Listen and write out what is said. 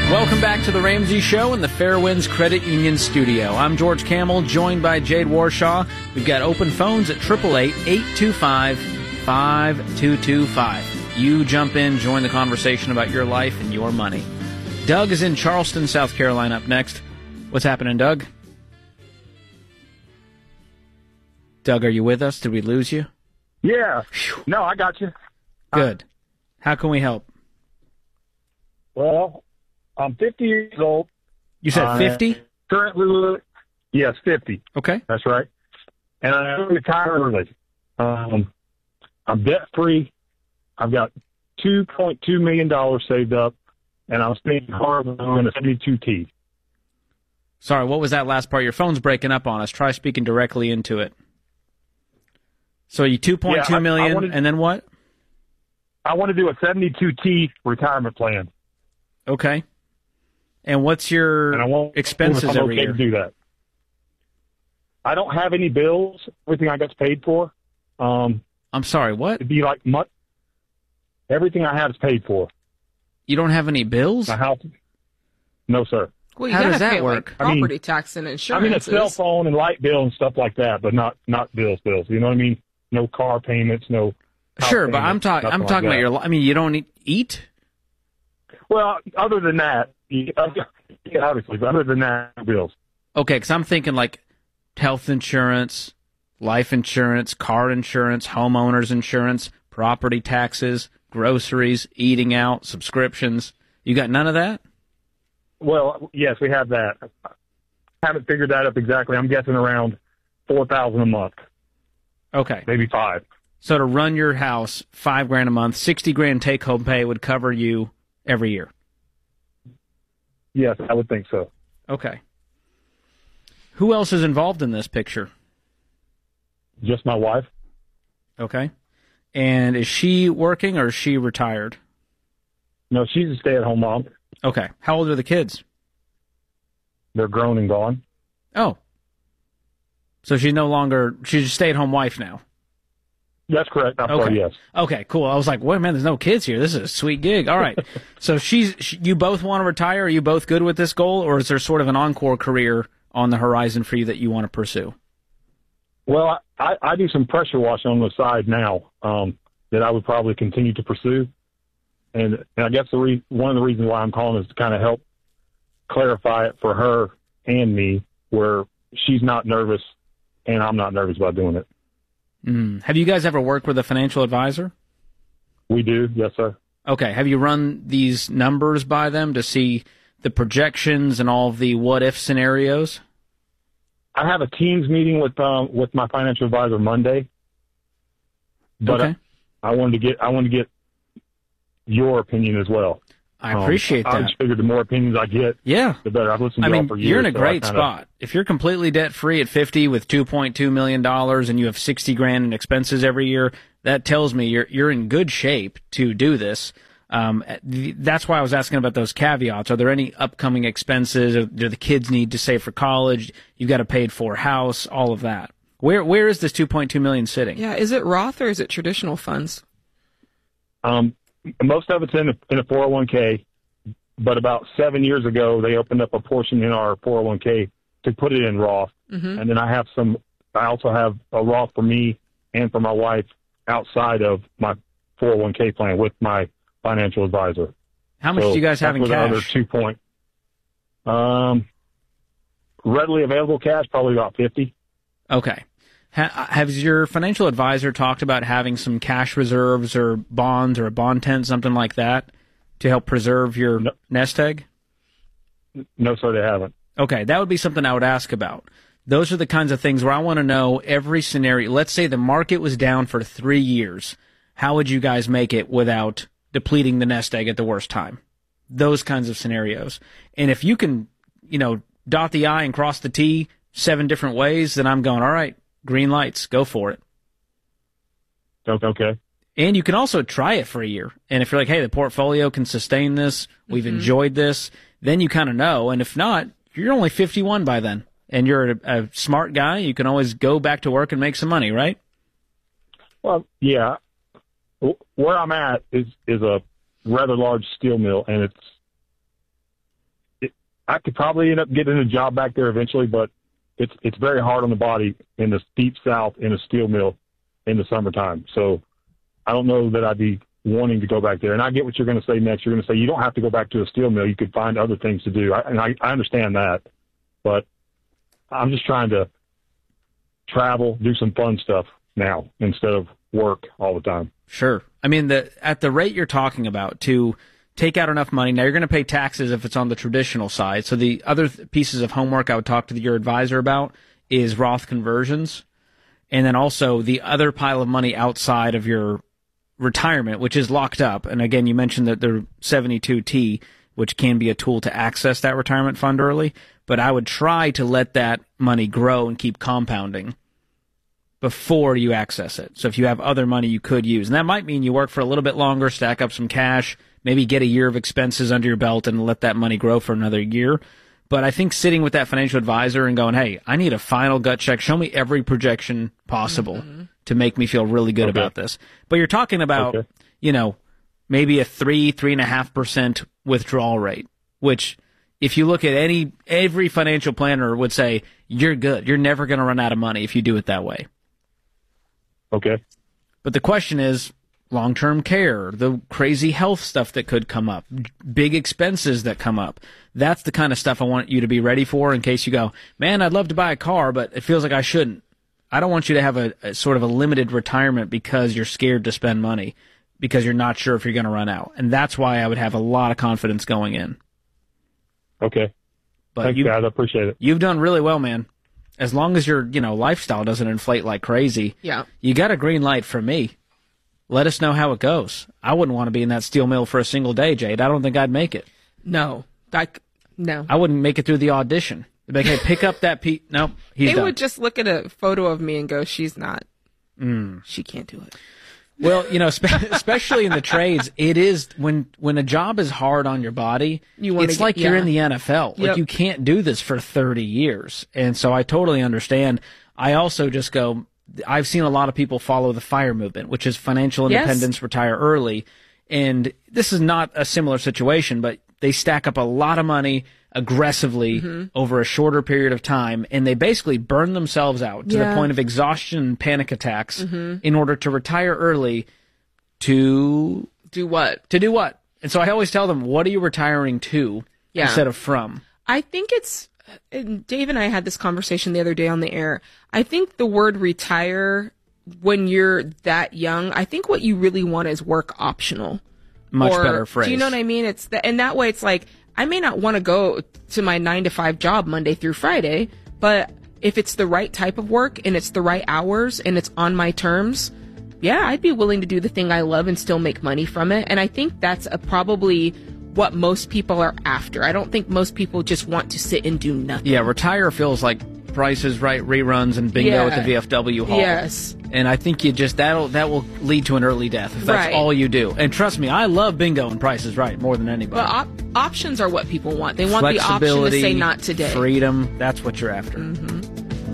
Welcome back to the Ramsey Show in the Fairwinds Credit Union studio. I'm George Camel, joined by Jade Warshaw. We've got open phones at 888-825-5225. You jump in, join the conversation about your life and your money. Doug is in Charleston, South Carolina up next. What's happening, Doug? Doug, are you with us? Did we lose you? Yeah. No, I got you. Good. How can we help? Well, I'm 50 years old. You said 50? Currently, yes, 50. Okay. That's right. And I'm retired early. I'm debt-free. I've got $2.2 million saved up, and I'm staying hard on a 72T. Sorry, what was that last part? Your phone's breaking up on us. Try speaking directly into it. So you 2.2 million, and then what? I want to do a 72T retirement plan. Okay. And what's your expenses every year? To do that. I don't have any bills. Everything I got's paid for. I'm sorry, what? It'd be like everything I have is paid for. You don't have any bills? My house? No, sir. Well, you How gotta does that pay, work? Like, property tax and insurance. I mean, a cell phone and light bill and stuff like that, but not bills. You know what I mean? No car payments, no. Sure, but I'm talking about your. I mean, you don't eat. Well, other than that, obviously, but other than that, bills. Okay, because I'm thinking like health insurance, life insurance, car insurance, homeowners insurance, property taxes, groceries, eating out, subscriptions. You got none of that? Well, yes, we have that. I haven't figured that up exactly. I'm guessing around $4,000 a month. Okay, maybe $5,000. So to run your house, $5,000 a month, $60,000 take-home pay would cover you every year. Yes, I would think so. Okay. Who else is involved in this picture? Just my wife. Okay. And is she working or is she retired? No, she's a stay-at-home mom. Okay. How old are the kids? They're grown and gone. Oh. So she's a stay-at-home wife now. That's correct. I'm sorry, yes. Okay, cool. I was like, wait a minute, there's no kids here. This is a sweet gig. All right. So you both want to retire? Are you both good with this goal? Or is there sort of an encore career on the horizon for you that you want to pursue? Well, I do some pressure washing on the side now that I would probably continue to pursue. And I guess one of the reasons why I'm calling is to kind of help clarify it for her and me, where she's not nervous and I'm not nervous about doing it. Have you guys ever worked with a financial advisor? We do, yes, sir. Okay. Have you run these numbers by them to see the projections and all of the what-if scenarios? I have a Teams meeting with my financial advisor Monday. But okay. I wanted to get your opinion as well. I appreciate that. I just figured the more opinions I get, the better. I've listened to y'all for years. You're in a great spot. If you're completely debt-free at 50 with $2.2 million and you have $60,000 in expenses every year, that tells me you're in good shape to do this. That's why I was asking about those caveats. Are there any upcoming expenses? Do the kids need to save for college? You've got a paid-for house, all of that. Where is this $2.2 million sitting? Yeah, is it Roth or is it traditional funds? Most of it's in a 401k, but about 7 years ago, they opened up a portion in our 401k to put it in Roth. Mm-hmm. And then I also have a Roth for me and for my wife outside of my 401k plan with my financial advisor. How much do you guys have in cash? Readily available cash, probably about 50. Okay. Has your financial advisor talked about having some cash reserves or bonds or a bond tent, something like that, to help preserve your nest egg? No, sir, they haven't. Okay, that would be something I would ask about. Those are the kinds of things where I want to know every scenario. Let's say the market was down for 3 years. How would you guys make it without depleting the nest egg at the worst time? Those kinds of scenarios. And if you can, dot the I and cross the T 7 different ways, then I'm going, all right. Green lights, go for it. Okay. And you can also try it for a year. And if you're like, hey, the portfolio can sustain this, we've enjoyed this, then you kind of know. And if not, you're only 51 by then. And you're a smart guy, you can always go back to work and make some money, right? Well, yeah. Where I'm at is a rather large steel mill, and I could probably end up getting a job back there eventually, but it's very hard on the body in the deep south in a steel mill in the summertime. So I don't know that I'd be wanting to go back there. And I get what you're going to say next. You're going to say you don't have to go back to a steel mill. You could find other things to do. I understand that, but I'm just trying to travel, do some fun stuff now instead of work all the time. Sure. I mean, at the rate you're talking about, to take out enough money, now you're going to pay taxes if it's on the traditional side. So the other pieces of homework I would talk to your advisor about is Roth conversions, and then also the other pile of money outside of your retirement, which is locked up. And again, you mentioned that the 72T, which can be a tool to access that retirement fund early, but I would try to let that money grow and keep compounding before you access it. So if you have other money you could use, and that might mean you work for a little bit longer, stack up some cash, maybe get a year of expenses under your belt and let that money grow for another year. But I think sitting with that financial advisor and going, hey, I need a final gut check. Show me every projection possible to make me feel really good about this. But you're talking about, maybe a 3.5% withdrawal rate, which if you look at every financial planner would say, you're good. You're never going to run out of money if you do it that way. Okay. But the question is, long-term care, the crazy health stuff that could come up, big expenses that come up. That's the kind of stuff I want you to be ready for in case you go, man, I'd love to buy a car, but it feels like I shouldn't. I don't want you to have a sort of a limited retirement because you're scared to spend money, because you're not sure if you're going to run out. And that's why I would have a lot of confidence going in. Okay. But thanks, guys. I appreciate it. You've done really well, man. As long as your, lifestyle doesn't inflate like crazy, you got a green light from me. Let us know how it goes. I wouldn't want to be in that steel mill for a single day, Jade. I don't think I'd make it. No. No. I wouldn't make it through the audition. They'd be like, hey, pick up that piece. No, he's done. They would just look at a photo of me and go, she's not. She can't do it. Well, especially in the trades, it is when a job is hard on your body, it's like you're in the NFL. Like you can't do this for 30 years. And so I totally understand. I also just go, I've seen a lot of people follow the FIRE movement, which is financial independence, retire early. And this is not a similar situation, but they stack up a lot of money aggressively over a shorter period of time, and they basically burn themselves out to the point of exhaustion and panic attacks in order to retire early to do what? To do what? And so I always tell them, what are you retiring to instead of from? I think and Dave and I had this conversation the other day on the air. I think the word retire, when you're that young, I think what you really want is work optional. Much better phrase. Do you know what I mean? And that way it's like, I may not want to go to my 9-to-5 job Monday through Friday, but if it's the right type of work and it's the right hours and it's on my terms, I'd be willing to do the thing I love and still make money from it. And I think that's probably what most people are after. I don't think most people just want to sit and do nothing. Yeah, retire feels like Price is Right reruns and bingo at the VFW hall. Yes. And I think that will lead to an early death if that's all you do. And trust me, I love bingo and Price is Right more than anybody. But options are what people want. They want the option to say not today. Freedom, that's what you're after.